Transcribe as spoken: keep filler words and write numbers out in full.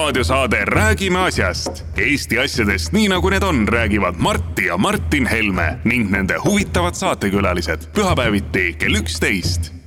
raadiosaade Räägime asjast. Eesti asjadest nii nagu need on, räägivad Martti ja Martin Helme ning nende huvitavad saatekülalised pühapäeviti kell üksteist.